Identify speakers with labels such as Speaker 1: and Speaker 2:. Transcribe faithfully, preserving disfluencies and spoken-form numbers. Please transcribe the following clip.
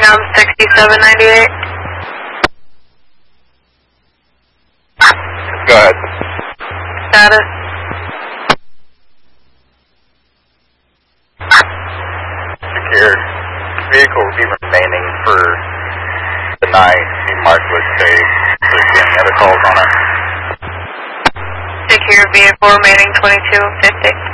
Speaker 1: Cam sixty-seven ninety-eight.
Speaker 2: Go ahead.
Speaker 1: Status.
Speaker 2: Secured. Vehicle will be remaining for the night. Be marked with safe. So if you have any other calls on it.
Speaker 1: Secure vehicle remaining twenty-two fifty.